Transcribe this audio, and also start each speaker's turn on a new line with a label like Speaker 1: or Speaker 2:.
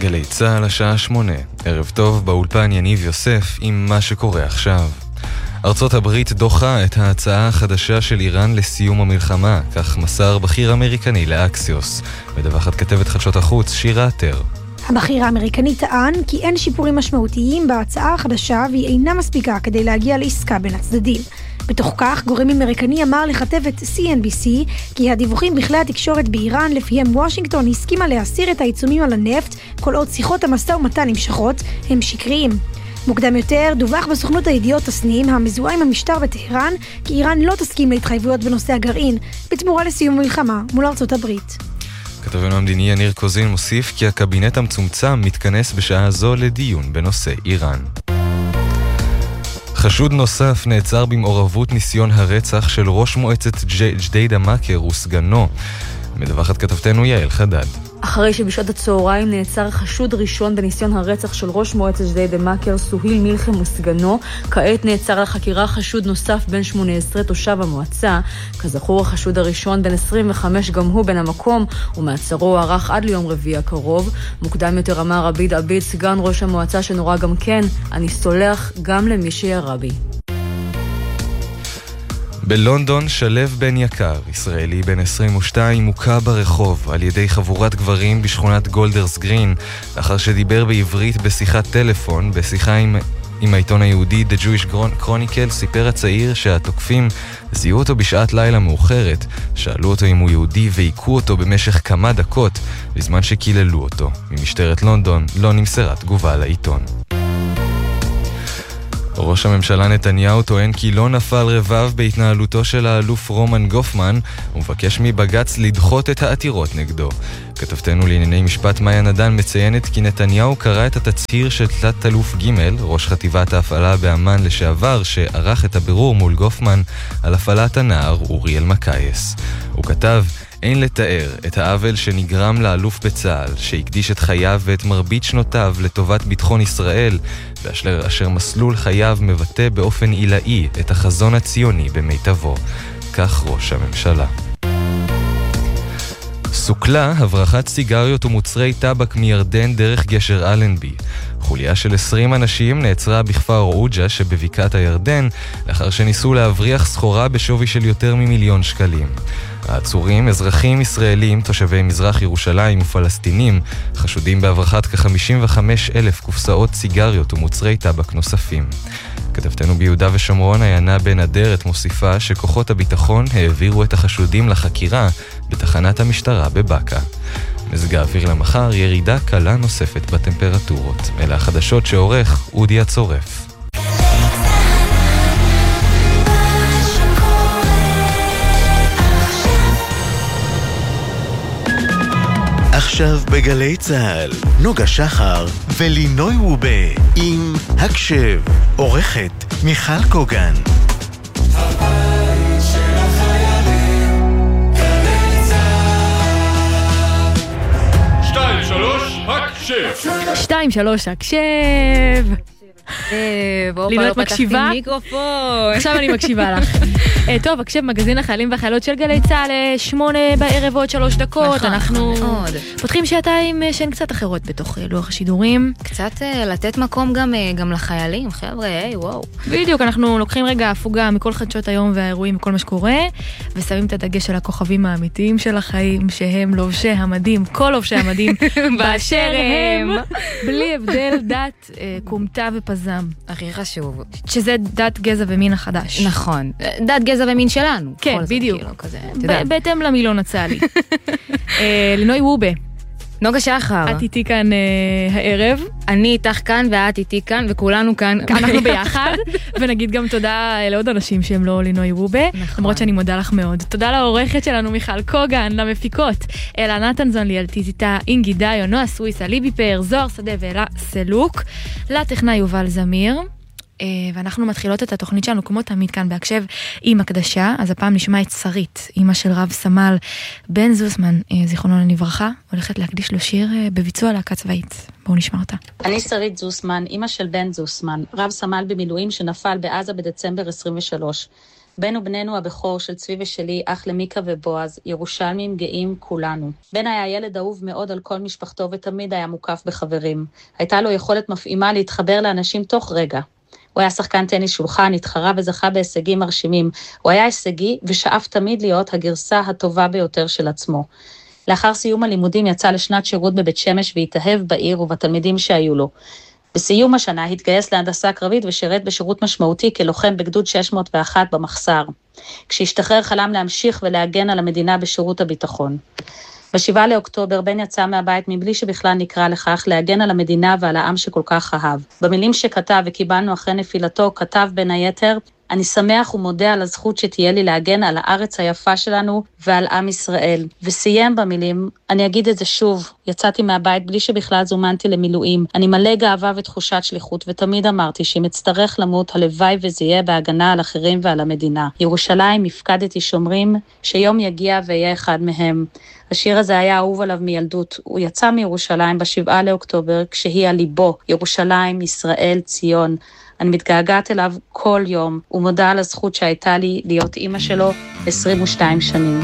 Speaker 1: גלי צהל השעה 8, ערב טוב, באולפן יניב יוסף עם מה שקורה עכשיו. ארצות הברית דוחה את ההצעה החדשה של איראן לסיום המלחמה, כך מסר בכיר אמריקני לאקסיוס. מדווחת כתבת חדשות החוץ שירה עטר.
Speaker 2: הבכיר האמריקני טען כי אין שיפורים משמעותיים בהצעה החדשה והיא אינה מספיקה כדי להגיע לעסקה בין הצדדים. בתוך כך, גורם אמריקני אמר לכתבת CNBC כי הדיווחים בכלי התקשורת באיראן לפיהם וושינגטון הסכימה להסיר את העיצומים על הנפט כל עוד שיחות המשא ומתן נמשכות הם שקריים. מוקדם יותר דווח בסוכנות הידיעות תסנים המזוהה עם המשטר בטהרן כי איראן לא תסכים להתחייבויות בנושא הגרעין בתמורה לסיום המלחמה מול ארצות הברית.
Speaker 1: כתבנו המדיני יניר קוזין מוסיף כי הקבינט המצומצם מתכנס בשעה זו לדיון בנושא איראן. חשוד נוסף נעצר במעורבות ניסיון הרצח של ראש מועצת ג'דיידה מכר וסגנו. מדווחת כתבתנו יעל חדד.
Speaker 3: אחרי שבשעות הצהריים נעצר חשוד ראשון בניסיון הרצח של ראש מועצת ג'דיידה מכר סוהיל מלחם וסגנו, כעת נעצר לחקירה חשוד נוסף בן 18 תושב המועצה. כזכור, החשוד הראשון בן 25 גם הוא בן המקום, ומעצרו ערך עד ליום רביעי הקרוב. מוקדם יותר אמר עביד עביד, סגן ראש המועצה שנורא גם כן, אני סולח גם למי שירה בי.
Speaker 1: בלונדון שלב בן יקר, ישראלי בן 22, מוכה ברחוב על ידי חבורת גברים בשכונת גולדרס גרין, לאחר שדיבר בעברית בשיחת טלפון. בשיחה עם העיתון היהודי The Jewish Chronicle סיפר הצעיר שהתוקפים זיהו אותו בשעת לילה מאוחרת, שאלו אותו אם הוא יהודי והיכו אותו במשך כמה דקות, בזמן שקיללו אותו. ממשטרת לונדון לא נמסרה תגובה לעיתון. ראש הממשלה נתניהו טוען כי לא נפל רבב בהתנהלותו של האלוף רומן גופמן ומבקש מבגץ לדחות את העתירות נגדו. כתבתנו לענייני משפט מאיה נדן מציינת כי נתניהו קרא את התצהיר של תת אלוף ג' ראש חטיבת ההפעלה באמן לשעבר שערך את הבירור מול גופמן על הפעלת הנער אוריאל מקייס. הוא כתב: אין לתאר את העוול שנגרם לאלוף בצה"ל, שהקדיש את חייו ואת מרבית שנותיו לטובת ביטחון ישראל, ואשר מסלול חייו מבטא באופן עילאי את החזון הציוני במיטבו. כך ראש הממשלה. סוכלה הברחת סיגריות ומוצרי טבק מירדן דרך גשר אלנבי. חוליה של 20 אנשים נעצרה בכפר עוג'ה שבבקעת הירדן, לאחר שניסו להבריח סחורה בשווי של יותר מ1,000,000 שקלים. העצורים, אזרחים ישראלים, תושבי מזרח ירושלים ופלסטינים, חשודים בהברחת כ-55,000 קופסאות סיגריות ומוצרי טבק נוספים. כתבתנו ביהודה ושומרון עיינה בן אדרת מוסיפה שכוחות הביטחון העבירו את החשודים לחקירה בתחנת המשטרה בבקה. מזג האוויר למחר, ירידה קלה נוספת בטמפרטורות. אלה החדשות שעורך אודי הצורף.
Speaker 4: עכשיו בגלי צהל, נוגה שחר ולינוי וובה עם הקשב, עורכת מיכל קוגן. הבית של החיילים, גלי צהל.
Speaker 5: 2-3 הקשב.
Speaker 3: 2-3 הקשב. לינוי, את מקשיבה? עכשיו אני מקשיבה לך. טוב, הקשב, מגזין החיילים והחיילות של גלי צהל, 8 בערב עוד 3 דקות. אנחנו פותחים שעתיים שהן קצת אחרות בתוך לוח השידורים.
Speaker 6: קצת לתת מקום גם לחיילים, חבר'ה, היי, וואו.
Speaker 3: בדיוק, אנחנו לוקחים רגע הפוגה מכל חדשות היום והאירועים וכל מה שקורה, ושמים את הדגש על הכוכבים האמיתיים של החיים, שהם לובשי המדים, כל לובשי המדים, באשר הם, בלי הבדל דת, קומתה ופזם.
Speaker 6: הכי חשוב.
Speaker 3: שזה דת, גזע ומין החדש.
Speaker 6: נכון. דת, גזע ומין שלנו.
Speaker 3: כן, בדיוק. בהתאם למילון הצה"לי. לינוי וובה.
Speaker 6: נוגה שחר.
Speaker 3: את איתי כאן הערב.
Speaker 6: אני איתך כאן ואת איתי כאן וכולנו כאן.
Speaker 3: אנחנו ביחד. ונגיד גם תודה לעוד אנשים שהם לא לינוי וובה. למרות שאני מודה לך מאוד. תודה לעורכת שלנו מיכל קוגן, למפיקות. אלה נתנזון ליאלטיזיטה, אינגי דיו, נועה סוויסה, ליבי פאר, זוהר שדה ואלה סלוק. לטכנאי יובל זמיר. ואנחנו מתחילות את התוכנית שלנו כמו תמיד כאן בהקשב עם הקדשה. אז הפעם נשמע את שרית, אמא של רב סמל בן זוסמן, זיכרונו לברכה, הולכת להקדיש לו שיר בביצוע להקה צבאית. בואו נשמע אותה.
Speaker 7: אני שרית זוסמן, אמא של בן זוסמן, רב סמל במילואים שנפל בעזה בדצמבר 23. בן ובננו הבכור של צבי ושלי, אח למיקה ובועז, ירושלמים גאים כולנו. בן היה ילד אהוב מאוד על כל משפחתו ותמיד היה מוקף בחברים. הייתה לו יכולת מפעימה להתחבר לאנשים תוך רגע. הוא היה שחקן טניס שולחן, התחרה וזכה בהישגים מרשימים. הוא היה הישגי ושאף תמיד להיות הגרסה הטובה ביותר של עצמו. לאחר סיום הלימודים יצא לשנת שירות בבית שמש והתאהב בעיר ובתלמידים שהיו לו. בסיום השנה התגייס להנדסה קרבית ושירת בשירות משמעותי כלוחם בגדוד 601 במחסר. כשהשתחרר חלם להמשיך ולהגן על המדינה בשירות הביטחון. ב7 לאוקטובר בן יצא מהבית מבלי שבכלל נקרא לכך להגן על המדינה ועל העם שכל כך אהב. במילים שכתב וקיבלנו אחרי נפילתו כתב בין היתר, אני שמח ומודה על הזכות שתהיה לי להגן על הארץ היפה שלנו ועל עם ישראל. וסיים במילים, אני אגיד את זה שוב, יצאתי מהבית בלי שבכלל זומנתי למילואים. אני מלא גאווה ותחושת שליחות, ותמיד אמרתי שאם אצטרך למות, הלוואי וזה יהיה בהגנה על אחרים ועל המדינה. ירושלים הפקדתי שומרים, שיום יגיע ויהיה אחד מהם. השיר הזה היה אהוב עליו מילדות. הוא יצא מירושלים ב7 לאוקטובר, כשהיא על ליבו, ירושלים, ישראל, ציון. אני מתגעגעת אליו כל יום, ומודה על הזכות שהייתה לי להיות אימא שלו 22 שנים.